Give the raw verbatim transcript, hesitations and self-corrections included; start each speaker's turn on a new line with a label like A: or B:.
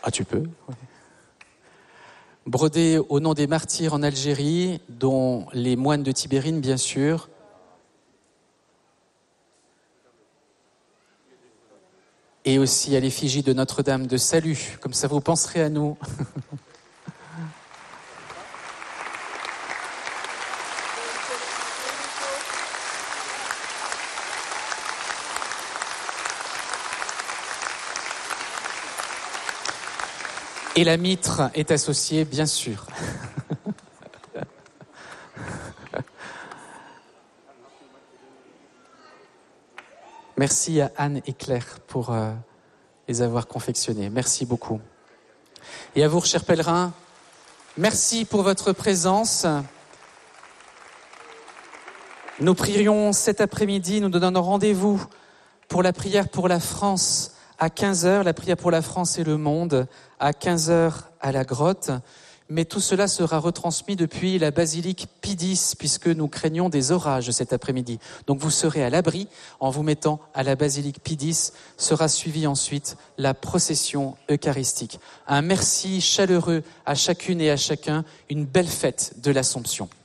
A: Ah, tu peux. Oui. Brodé au nom des martyrs en Algérie, dont les moines de Tibérine, bien sûr. Et aussi à l'effigie de Notre-Dame de Salut, comme ça vous penserez à nous. Et la mitre est associée, bien sûr. Merci à Anne et Claire pour euh, les avoir confectionnés. Merci beaucoup. Et à vous, chers pèlerins, merci pour votre présence. Nous prions cet après-midi, nous donnons rendez-vous pour la prière pour la France à quinze heures, la prière pour la France et le monde, à quinze heures à la grotte. Mais tout cela sera retransmis depuis la basilique Pie X, puisque nous craignons des orages cet après-midi. Donc vous serez à l'abri en vous mettant à la basilique Pie X. Sera suivie ensuite la procession eucharistique. Un merci chaleureux à chacune et à chacun. Une belle fête de l'Assomption.